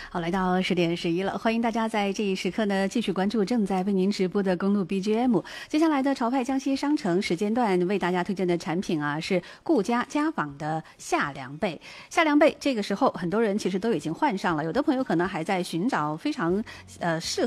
好，来到10:11了，欢迎大家在这一时刻呢继续关注正在为您直播的公路 BGM。接下来的潮派江西商城时间段为大家推荐的产品啊是顾家家纺的夏凉被。夏凉被这个时候很多人其实都已经换上了，有的朋友可能还在寻找非常适